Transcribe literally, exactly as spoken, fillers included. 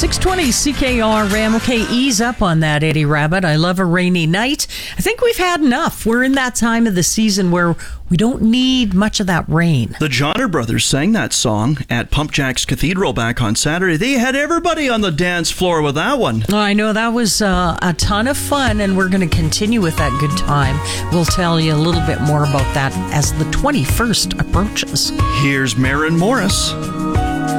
six twenty C K R Ram. Okay, ease up on that, Eddie Rabbit. I love a rainy night. I think we've had enough. We're in that time of the season where we don't need much of that rain. The Johnner Brothers sang that song at Pump Jacks Cathedral back on Saturday. They had everybody on the dance floor with that one. Oh, I know that was uh, a ton of fun, and we're going to continue with that good time. We'll tell you a little bit more about that as the twenty-first approaches. Here's Maren Morris.